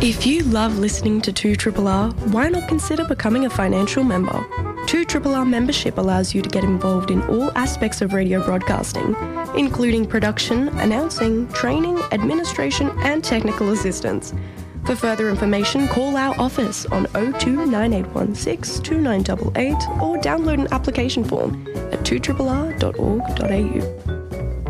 If you love listening to 2RRR, why not consider becoming a financial member? 2RRR membership allows you to get involved in all aspects of radio broadcasting, including production, announcing, training, administration and technical assistance. For further information, call our office on 02 9816 2988 or download an application form at 2rrr.org.au.